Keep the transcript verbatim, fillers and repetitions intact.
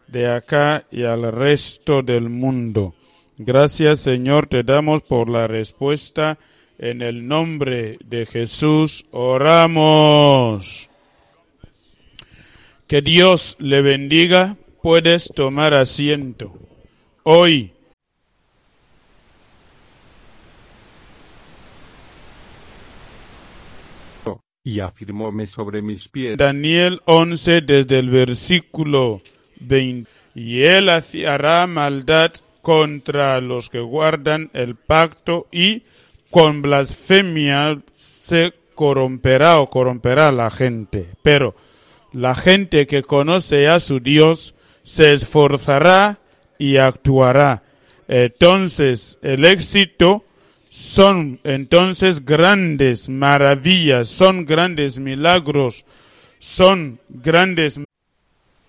de acá y al resto del mundo. Gracias, Señor, te damos por la respuesta. En el nombre de Jesús oramos. Que Dios le bendiga. Puedes tomar asiento. Hoy y afirmóme sobre mis pies. Daniel once desde el versículo veinte. Y él hará maldad contra los que guardan el pacto y con blasfemia se corromperá o corromperá la gente. Pero la gente que conoce a su Dios se esforzará y actuará. Entonces el éxito son entonces grandes maravillas, son grandes milagros, son grandes